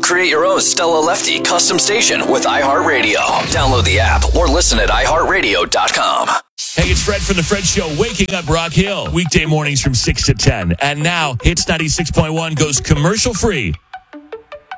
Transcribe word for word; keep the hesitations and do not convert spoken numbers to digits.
Create your own Stella Lefty custom station with iHeartRadio. Download the app or listen at i heart radio dot com. Hey, it's Fred from The Fred Show, waking up Rock Hill. Weekday mornings from six to ten. And now, Hits ninety-six point one goes commercial free